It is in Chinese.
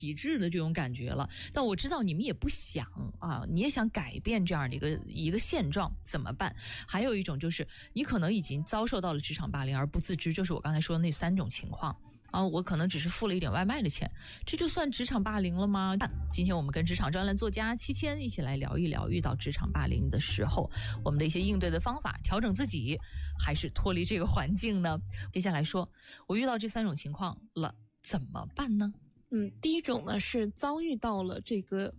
体制的这种感觉了。但我知道你们也不想啊，你也想改变这样的一个现状，怎么办？还有一种就是你可能已经遭受到了职场霸凌而不自知，就是我刚才说的那3种情况。我可能只是付了一点外卖的钱，这就算职场霸凌了吗？今天我们跟职场专栏作家七千一起来聊一聊，遇到职场霸凌的时候，我们的一些应对的方法，调整自己，还是脱离这个环境呢？接下来说，我遇到这3种情况了，怎么办呢？ 第一种呢是遭遇到了这个